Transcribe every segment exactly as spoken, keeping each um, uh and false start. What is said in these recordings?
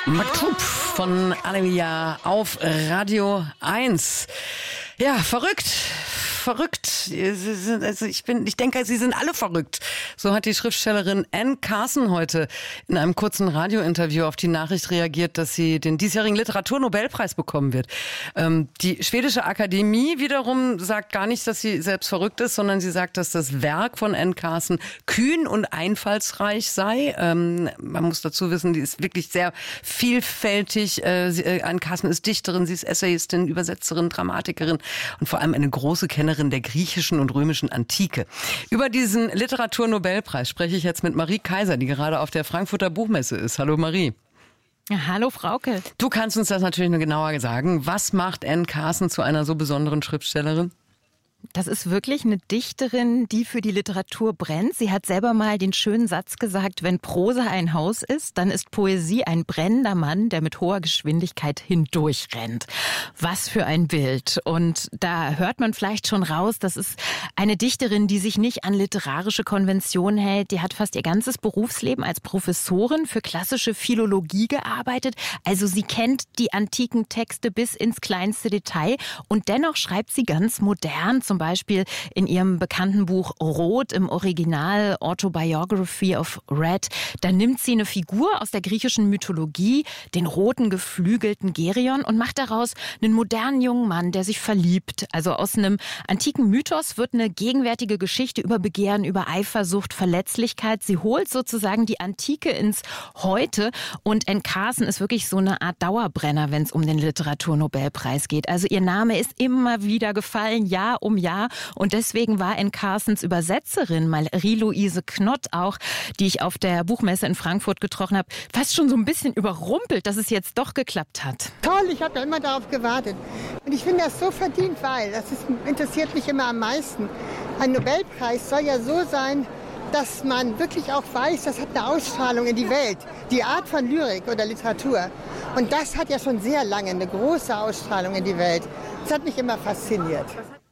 Maktub von Alavia auf Radio eins. Ja, verrückt. Verrückt. Sie sind, also ich bin, ich denke, sie sind alle verrückt. So hat die Schriftstellerin Anne Carson heute in einem kurzen Radiointerview auf die Nachricht reagiert, dass sie den diesjährigen Literaturnobelpreis bekommen wird. Ähm, die schwedische Akademie wiederum sagt gar nicht, dass sie selbst verrückt ist, sondern sie sagt, dass das Werk von Anne Carson kühn und einfallsreich sei. Ähm, man muss dazu wissen, die ist wirklich sehr vielfältig. Äh, sie, äh, Anne Carson ist Dichterin, sie ist Essayistin, Übersetzerin, Dramatikerin und vor allem eine große Kennerin der griechischen und römischen Antike. Über diesen Literaturnobelpreis spreche ich jetzt mit Marie Kaiser, die gerade auf der Frankfurter Buchmesse ist. Hallo Marie. Ja, hallo Frauke. Du kannst uns das natürlich nur genauer sagen. Was macht Anne Carson zu einer so besonderen Schriftstellerin? Das ist wirklich eine Dichterin, die für die Literatur brennt. Sie hat selber mal den schönen Satz gesagt, wenn Prosa ein Haus ist, dann ist Poesie ein brennender Mann, der mit hoher Geschwindigkeit hindurchrennt. Was für ein Bild. Und da hört man vielleicht schon raus, das ist eine Dichterin, die sich nicht an literarische Konventionen hält. Die hat fast ihr ganzes Berufsleben als Professorin für klassische Philologie gearbeitet. Also sie kennt die antiken Texte bis ins kleinste Detail. Und dennoch schreibt sie ganz modern, zum Beispiel in ihrem bekannten Buch Rot im Original Autobiography of Red. Da nimmt sie eine Figur aus der griechischen Mythologie, den roten geflügelten Geryon, und macht daraus einen modernen jungen Mann, der sich verliebt. Also aus einem antiken Mythos wird eine gegenwärtige Geschichte über Begehren, über Eifersucht, Verletzlichkeit. Sie holt sozusagen die Antike ins Heute. Und Anne Carson ist wirklich so eine Art Dauerbrenner, wenn es um den Literaturnobelpreis geht. Also ihr Name ist immer wieder gefallen, Jahr um Jahr. Und deswegen war Anne Carsons Übersetzerin, Marie-Louise Knott auch, die ich auf der Buchmesse in Frankfurt getroffen habe, fast schon so ein bisschen überrumpelt, dass es jetzt doch geklappt hat. Toll, ich habe ja immer darauf gewartet. Und ich finde das so verdient, weil das ist, interessiert mich immer am meisten. Ein Nobelpreis soll ja so sein, dass man wirklich auch weiß, das hat eine Ausstrahlung in die Welt. Die Art von Lyrik oder Literatur. Und das hat ja schon sehr lange eine große Ausstrahlung in die Welt. Das hat mich immer fasziniert.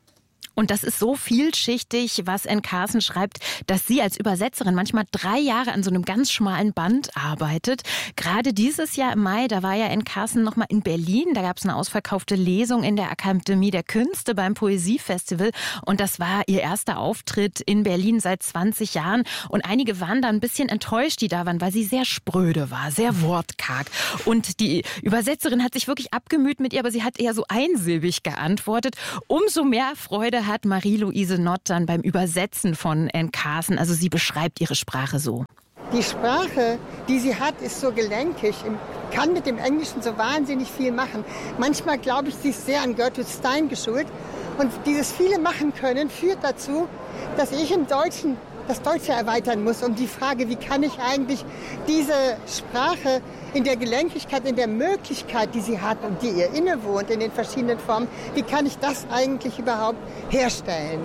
Und das ist so vielschichtig, was Anne Carson schreibt, dass sie als Übersetzerin manchmal drei Jahre an so einem ganz schmalen Band arbeitet. Gerade dieses Jahr im Mai, da war ja Anne Carson noch mal in Berlin. Da gab es eine ausverkaufte Lesung in der Akademie der Künste beim Poesiefestival. Und das war ihr erster Auftritt in Berlin seit zwanzig Jahren. Und einige waren da ein bisschen enttäuscht, die da waren, weil sie sehr spröde war, sehr wortkarg. Und die Übersetzerin hat sich wirklich abgemüht mit ihr, aber sie hat eher so einsilbig geantwortet. Umso mehr Freude hat Marie-Louise Knott dann beim Übersetzen von Anne Carson. Also sie beschreibt ihre Sprache so. Die Sprache, die sie hat, ist so gelenkig, kann mit dem Englischen so wahnsinnig viel machen. Manchmal glaube ich, sie ist sehr an Gertrude Stein geschult. Und dieses viele machen können führt dazu, dass ich im Deutschen das Deutsche erweitern muss, um die Frage, wie kann ich eigentlich diese Sprache in der Gelenkigkeit, in der Möglichkeit, die sie hat und die ihr innewohnt in den verschiedenen Formen, wie kann ich das eigentlich überhaupt herstellen?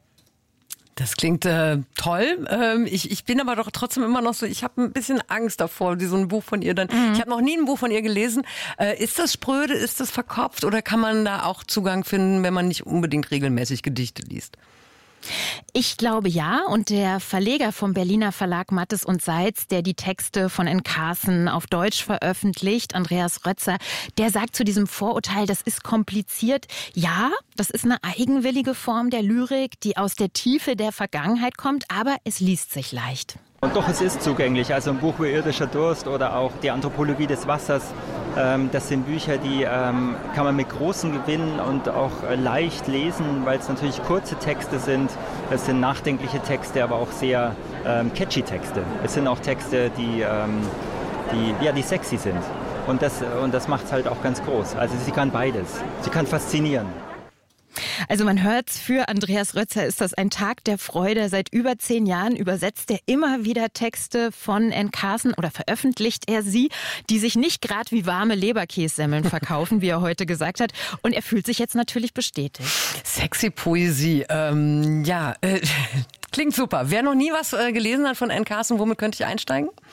Das klingt äh, toll. Ähm, ich, ich bin aber doch trotzdem immer noch so, ich habe ein bisschen Angst davor, so ein Buch von ihr dann. Mhm. Ich habe noch nie ein Buch von ihr gelesen. Äh, ist das spröde, ist das verkopft oder kann man da auch Zugang finden, wenn man nicht unbedingt regelmäßig Gedichte liest? Ich glaube ja, und der Verleger vom Berliner Verlag Mattes und Seitz, der die Texte von Anne Carson auf Deutsch veröffentlicht, Andreas Rötzer, der sagt zu diesem Vorurteil, das ist kompliziert. Ja, das ist eine eigenwillige Form der Lyrik, die aus der Tiefe der Vergangenheit kommt, aber es liest sich leicht. Und doch, es ist zugänglich. Also ein Buch wie Irdischer Durst oder auch die Anthropologie des Wassers, ähm, das sind Bücher, die ähm, kann man mit großem Gewinn und auch äh, leicht lesen, weil es natürlich kurze Texte sind. Es sind nachdenkliche Texte, aber auch sehr ähm, catchy Texte. Es sind auch Texte, die, ähm, die, ja, die sexy sind. Und das, und das macht es halt auch ganz groß. Also sie kann beides. Sie kann faszinieren. Also man hört's, für Andreas Rötzer ist das ein Tag der Freude. Seit über zehn Jahren übersetzt er immer wieder Texte von Anne Carson oder veröffentlicht er sie, die sich nicht gerade wie warme Leberkässemmeln verkaufen, wie er heute gesagt hat. Und er fühlt sich jetzt natürlich bestätigt. Sexy Poesie, ähm, ja, äh, klingt super. Wer noch nie was äh, gelesen hat von Anne Carson, womit könnte ich einsteigen?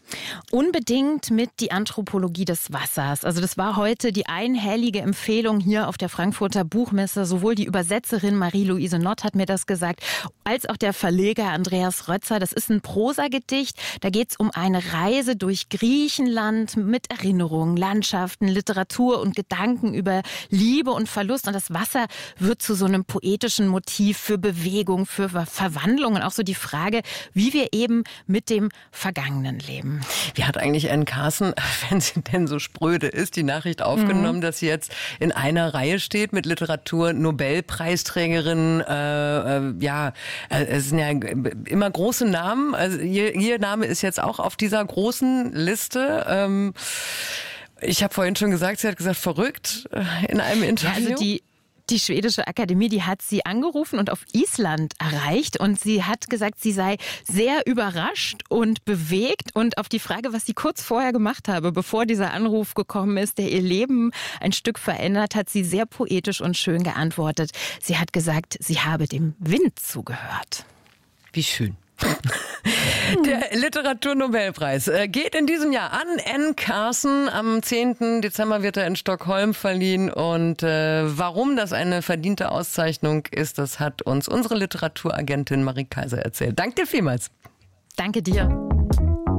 Unbedingt mit die Anthropologie des Wassers. Also das war heute die einhellige Empfehlung hier auf der Frankfurter Buchmesse. Sowohl die Übersetzerin Marie-Louise Nott hat mir das gesagt, als auch der Verleger Andreas Rötzer. Das ist ein Prosagedicht. Da geht es um eine Reise durch Griechenland mit Erinnerungen, Landschaften, Literatur und Gedanken über Liebe und Verlust. Und das Wasser wird zu so einem poetischen Motiv für Bewegung, für Verwandlung und auch so die Frage, wie wir eben mit dem Vergangenen leben. Wie hat eigentlich Anne Carson, wenn sie denn so spröde ist, die Nachricht aufgenommen, mhm. dass sie jetzt in einer Reihe steht mit Literatur-Nobelpreisträgerinnen? Äh, äh, ja, äh, es sind ja immer große Namen. Also ihr, ihr Name ist jetzt auch auf dieser großen Liste. Ähm, ich habe vorhin schon gesagt, sie hat gesagt, verrückt in einem Interview. Ja, also die Die schwedische Akademie, die hat sie angerufen und auf Island erreicht und sie hat gesagt, sie sei sehr überrascht und bewegt und auf die Frage, was sie kurz vorher gemacht habe, bevor dieser Anruf gekommen ist, der ihr Leben ein Stück verändert, hat sie sehr poetisch und schön geantwortet. Sie hat gesagt, sie habe dem Wind zugehört. Wie schön. Der Literaturnobelpreis geht in diesem Jahr an Anne Carson. Am zehnten Dezember wird er in Stockholm verliehen. Und äh, warum das eine verdiente Auszeichnung ist, das hat uns unsere Literaturagentin Marie Kaiser erzählt. Danke dir vielmals. Danke dir.